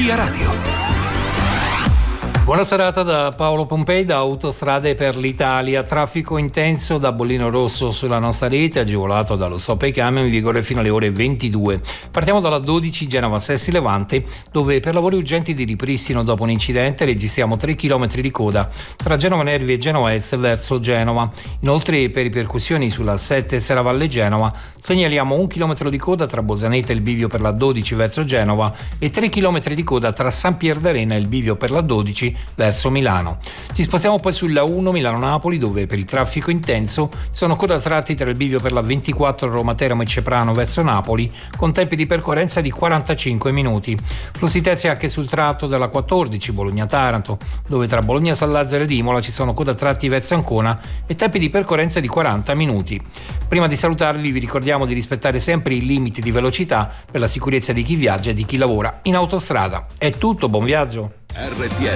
Via Radio. Buona serata da Paolo Pompei da Autostrade per l'Italia. Traffico intenso da bollino rosso sulla nostra rete, agevolato dallo stop ai camion in vigore fino alle ore 22. Partiamo dalla 12 Genova-Sesti Levante, dove per lavori urgenti di ripristino dopo un incidente registriamo 3 km di coda tra Genova Nervi e Genova Est verso Genova. Inoltre, per ripercussioni sulla 7 Serravalle Genova, segnaliamo 1 chilometro di coda tra Bolzanetta e il bivio per la 12 verso Genova e 3 km di coda tra San Pier d'Arena e il bivio per la 12 verso Milano. Ci spostiamo poi sulla 1 Milano-Napoli, dove per il traffico intenso sono coda tratti tra il bivio per la 24 Roma-Teramo e Ceprano verso Napoli, con tempi di percorrenza di 45 minuti. Flussi terzi anche sul tratto della 14 Bologna-Taranto, dove tra Bologna-San Lazzaro ed Imola ci sono coda tratti verso Ancona e tempi di percorrenza di 40 minuti. Prima di salutarvi vi ricordiamo di rispettare sempre i limiti di velocità per la sicurezza di chi viaggia e di chi lavora in autostrada. È tutto, buon viaggio. RTL